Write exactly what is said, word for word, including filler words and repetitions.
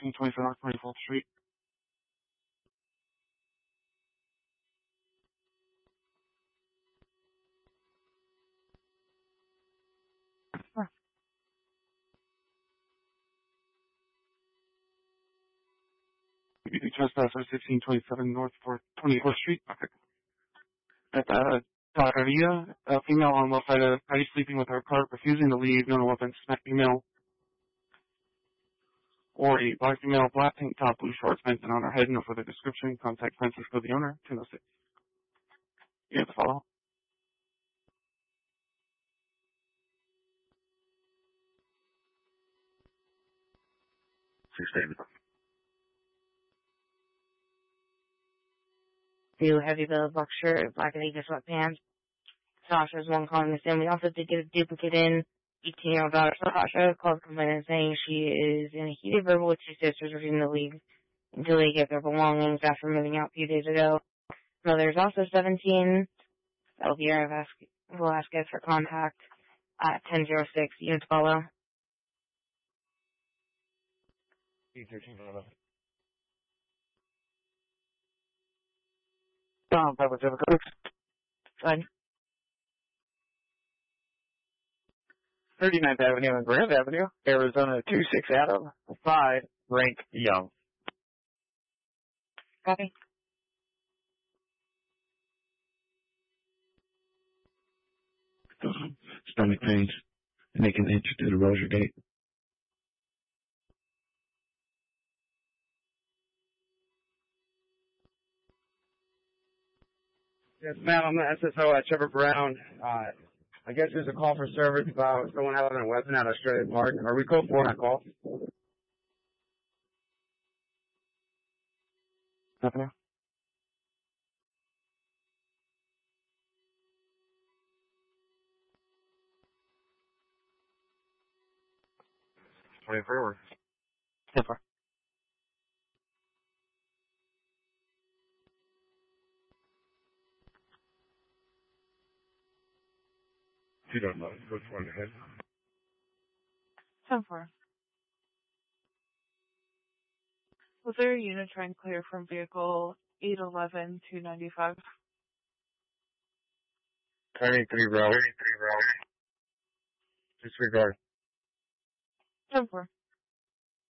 sixteen twenty-seven North twenty-fourth Street. Sure. You can trespasser sixteen twenty-seven North twenty-fourth Street. Okay. At uh, Tartaria, a female on left side of party sleeping with her cart, refusing to leave, no weapons, smack female. Or a black female, black tank top, blue shorts, mentioned on her head, no further description. Contact Francisco, the owner, two oh six. You have to follow. Six David. Two heavy bills, black shirt, black Adidas sweatpants. Sasha's one calling us in. We also did get a duplicate in. eighteen-year-old daughter Sasha called complaining saying she is in a heated verbal with two sisters within the league until they get their belongings after moving out a few days ago. Mother is also seventeen. Elvira Velasquez for contact at ten oh six. Units follow. E thirteen follow. Down, Papa Java Codes. Good. thirty-ninth Avenue and Grand Avenue, Arizona two six Adam, five, rank Young. Copy. Stomach pains, making an entry to the Rosier Gate. Yes, ma'am, I'm the S S O at Trevor Brown. Uh, I guess there's a call for service about someone having a weapon at Australia Park. Are we code four on call? Avenue. twenty-four. ten four. You don't know which one to hit. ten four. Was there a unit trying to clear from vehicle eight eleven two ninety-five? twenty-three row. twenty-three row. Disregard. ten four.